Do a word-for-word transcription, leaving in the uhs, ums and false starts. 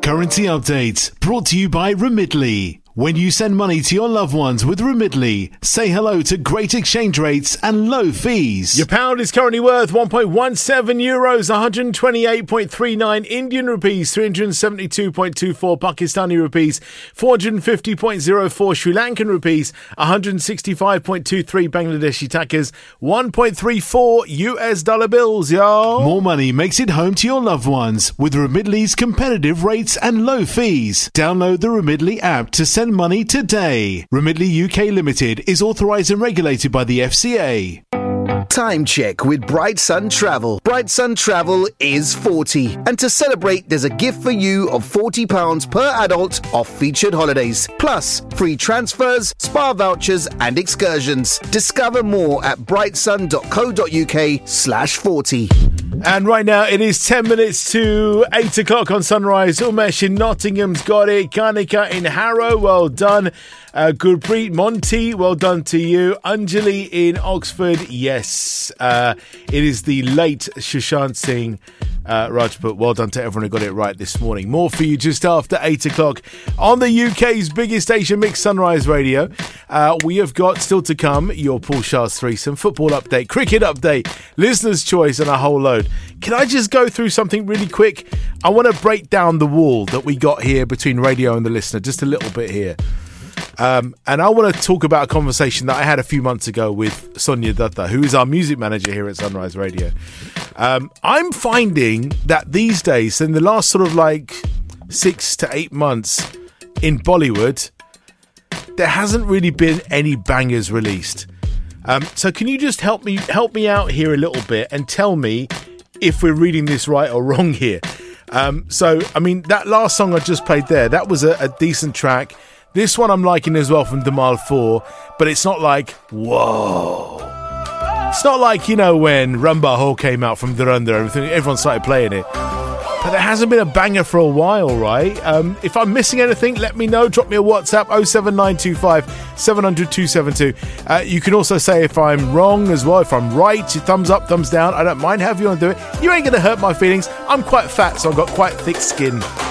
Currency update brought to you by Remitly. When you send money to your loved ones with Remitly, say hello to great exchange rates and low fees. Your pound is currently worth one point one seven euros, one hundred twenty-eight point three nine Indian rupees, three hundred seventy-two point two four Pakistani rupees, four hundred fifty point zero four Sri Lankan rupees, one hundred sixty-five point two three Bangladeshi takas, one point three four U S dollar bills, yo. More money makes it home to your loved ones with Remitly's competitive rates and low fees. Download the Remitly app to send money today. Remitly U K Limited is authorised and regulated by the F C A. Time check with Bright Sun Travel. Bright Sun Travel is forty. And to celebrate, there's a gift for you of forty pounds per adult off featured holidays. Plus, free transfers, spa vouchers and excursions. Discover more at brightsun.co.uk slash 40. And right now it is ten minutes to eight o'clock on Sunrise. Umesh in Nottingham's got it. Kanika in Harrow, well done. Uh, Gurpreet Monty, well done to you. Anjali in Oxford, yes. Uh, it is the late Sushant Singh uh, Rajput. Well done to everyone who got it right this morning. More for you just after eight o'clock on the U K's biggest station, Mixed Sunrise Radio. Uh, we have got still to come your Paul Shah's threesome, football update, cricket update, listener's choice and a whole load. Can I just go through something really quick? I want to break down the wall that we got here between radio and the listener, just a little bit here. Um, and I want to talk about a conversation that I had a few months ago with Sonia Datta, who is our music manager here at Sunrise Radio. Um, I'm finding that these days, in the last sort of like six to eight months in Bollywood, there hasn't really been any bangers released. Um, so can you just help me help me out here a little bit and tell me if we're reading this right or wrong here? Um, so, I mean, that last song I just played there, that was a, a decent track. This one I'm liking as well from Dhamal four, but it's not like, whoa. It's not like, you know, when Ramba Ho came out from Dhurandhar, everything, everyone started playing it. But there hasn't been a banger for a while, right? Um, if I'm missing anything, let me know. Drop me a WhatsApp, oh seven nine two five, seven hundred, two seven two. Uh, you can also say if I'm wrong as well. If I'm right, thumbs up, thumbs down. I don't mind however you want to do it. You ain't going to hurt my feelings. I'm quite fat, so I've got quite thick skin.